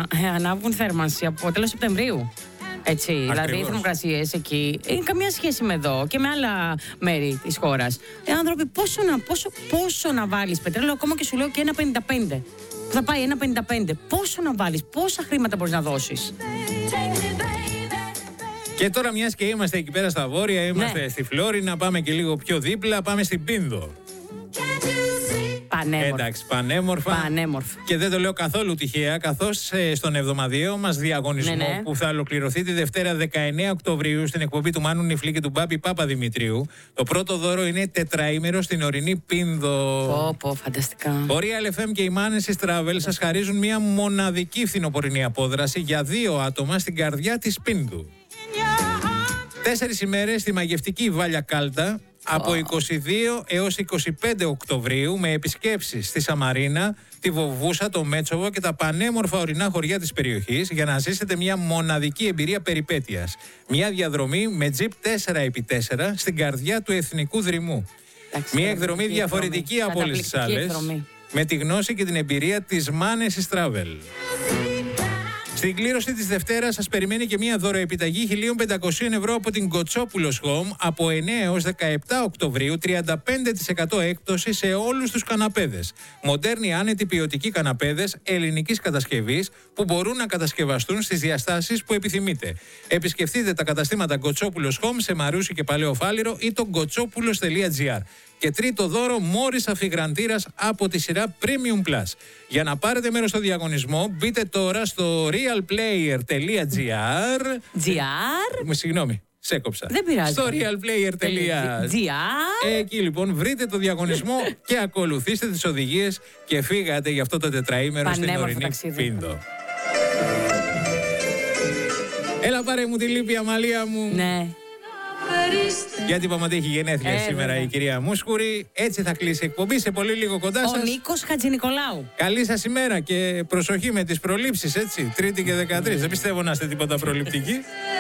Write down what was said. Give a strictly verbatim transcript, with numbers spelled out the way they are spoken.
να ε, ανάβουν θέρμανση από τέλος Σεπτεμβρίου. Έτσι, Ακριβώς. Δηλαδή οι θερμοκρασίες εκεί είναι καμία σχέση με εδώ και με άλλα μέρη της χώρας. Ε, άνθρωποι, πόσο να, πόσο, πόσο να βάλεις πετρέλαιο, ακόμα και σου λέω και ένα πενήντα πέντε. Θα πάει ένα πενήντα πέντε. Πόσο να βάλεις, πόσα χρήματα μπορείς να δώσεις. Και τώρα, μιας και είμαστε εκεί πέρα στα βόρεια, είμαστε ναι. στη Φλόρη, να πάμε και λίγο πιο δίπλα, πάμε στην Πίνδο. Πανέμορφα. Εντάξει, πανέμορφα. Πανέμορφα. Και δεν το λέω καθόλου τυχαία, καθώς ε, στον εβδομαδιαίο μας διαγωνισμό ναι, ναι. που θα ολοκληρωθεί τη Δευτέρα δεκαεννέα Οκτωβρίου στην εκπομπή του Μάνου Νιφλή και του Μπάμπη Παπαδημητρίου, το πρώτο δώρο είναι τετραήμερο στην ορεινή Πίνδο. Πω, πω, φανταστικά. Ο Real εφ εμ και η Manesis Travel σας χαρίζουν μια μοναδική φθινοπορεινή απόδραση για δύο άτομα στην καρδιά της Πίνδου. Τέσσερις ημέρες στη μαγευτική Βάλια Κάλτα από είκοσι δύο έως είκοσι πέντε Οκτωβρίου με επισκέψεις στη Σαμαρίνα, τη Βοβούσα, το Μέτσοβο και τα πανέμορφα ορεινά χωριά της περιοχής για να ζήσετε μια μοναδική εμπειρία περιπέτειας. Μια διαδρομή με τζιπ τέσσερα επί τέσσερα στην καρδιά του Εθνικού Δρυμού. Εντάξει, Μια εκδρομή διαφορετική εκδρομή. από όλες τις άλλες, εκδρομή. με τη γνώση και την εμπειρία της Manesis Travel. Στην κλήρωση της Δευτέρας σας περιμένει και μια δωροεπιταγή χίλια πεντακόσια ευρώ από την Κοτσόπουλος Home από εννέα έως δεκαεπτά Οκτωβρίου, τριάντα πέντε τοις εκατό έκπτωση σε όλους τους καναπέδες. Μοντέρνοι άνετοι ποιοτικοί καναπέδες ελληνικής κατασκευής που μπορούν να κατασκευαστούν στις διαστάσεις που επιθυμείτε. Επισκεφτείτε τα καταστήματα Κοτσόπουλος Home σε Μαρούσι και Παλαιό Φάληρο ή το κοτσόπουλος τελεία τζι άρ. Και τρίτο δώρο, μόρις αφιγραντήρας από τη σειρά Premium Plus. Για να πάρετε μέρος στο διαγωνισμό, μπείτε τώρα στο realplayer τελεία τζι άρ. τζι άρ. Με συγγνώμη, σε έκοψα. Δεν πειράζει. Στο realplayer τελεία τζι άρ. Εκεί λοιπόν βρείτε το διαγωνισμό και ακολουθήστε τις οδηγίες και φύγατε για αυτό το τετραήμερο στην ορεινή Πίνδο. Έλα πάρε μου τη λύπη, Αμαλία μου. Ναι. Γιατί είπαμε ότι έχει γενέθλια ε, σήμερα βέβαια. η κυρία Μούσκουρη. Έτσι θα κλείσει η εκπομπή, σε πολύ λίγο κοντά σας. Ο Νίκος Χατζηνικολάου. Καλή σας ημέρα και προσοχή με τις προλήψεις, έτσι. Τρίτη και δεκατρείς. Δεν πιστεύω να είστε τίποτα προληπτικοί.